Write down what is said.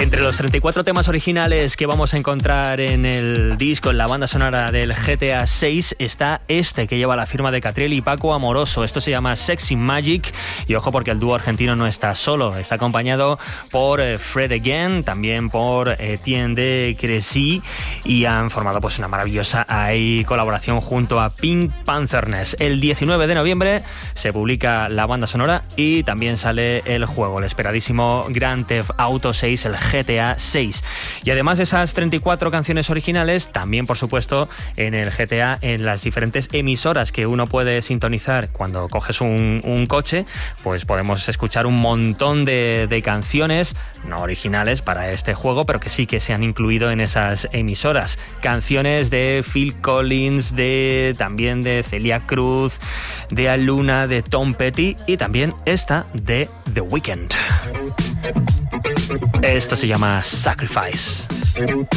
Entre los 34 temas originales que vamos a encontrar en el disco, en la banda sonora del GTA 6, está este que lleva la firma de Catriel y Paco Amoroso. Esto se llama Sexy Magic y ojo porque el dúo argentino no está solo, está acompañado por Fred Again, también por Etienne de Crécy y han formado pues una maravillosa colaboración junto a Pink Pantherness. El 19 de noviembre se publica la banda sonora y también sale el juego, el esperadísimo Grand Theft Auto 6, el GTA 6. Y además de esas 34 canciones originales, también por supuesto en el GTA, en las diferentes emisoras que uno puede sintonizar cuando coges un coche, pues podemos escuchar un montón de canciones no originales para este juego, pero que sí que se han incluido en esas emisoras. Canciones de Phil Collins, también de Celia Cruz, de Aluna, de Tom Petty y también esta de The Weeknd. Esto se llama Sacrifice.